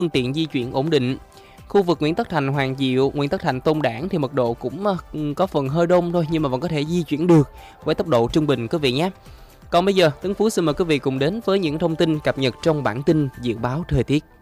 phương tiện di chuyển ổn định. Khu vực Nguyễn Tất Thành, Hoàng Diệu, Nguyễn Tất Thành, Tôn Đản thì mật độ cũng có phần hơi đông thôi, nhưng mà vẫn có thể di chuyển được với tốc độ trung bình quý vị nhé. Còn bây giờ, Tấn Phú xin mời quý vị cùng đến với những thông tin cập nhật trong bản tin dự báo thời tiết.